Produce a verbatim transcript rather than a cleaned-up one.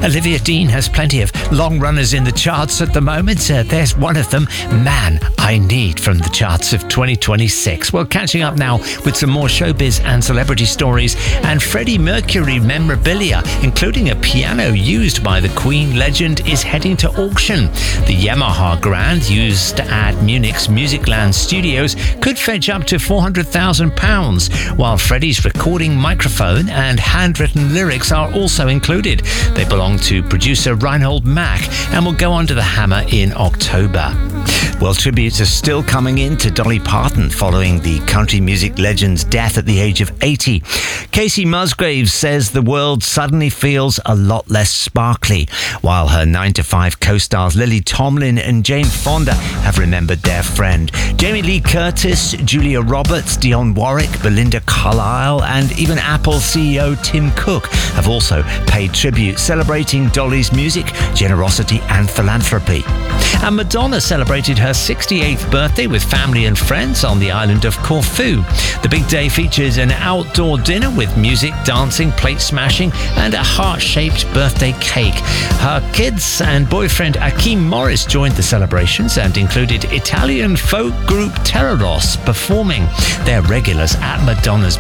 Olivia Dean has plenty of long runners in the charts at the moment. Uh, there's one of them, Man I Need, from the charts of twenty twenty-six. Well, catching up now with some more showbiz and celebrity stories and Freddie Mercury memorabilia, including a piano used by the Queen legend, is heading to auction. The Yamaha Grand, used at Munich's Musicland studios, could fetch up to four hundred thousand pounds, while Freddie's recording microphone and handwritten lyrics are also included. They belong to producer Reinhold Mack and will go under the hammer in October. Well, tributes are still coming in to Dolly Parton following the country music legend's death at the age of eighty. Casey Musgraves says the world suddenly feels a lot less sparkly, while her nine to five co-stars Lily Tomlin and Jane Fonda have remembered their friend. Jamie Lee Curtis, Julia Roberts, Dionne Warwick, Belinda Carlisle, and even Apple C E O Tim Cook have also paid tribute, celebrating Dolly's music, generosity and philanthropy. And Madonna celebrated her sixty-eighth birthday with family and friends on the island of Corfu. The big day features an outdoor dinner with music, dancing, plate smashing and a heart-shaped birthday cake. Her kids and boyfriend Akeem Morris joined the celebrations and included Italian folk group Terroros performing. They're regulars at Madonna's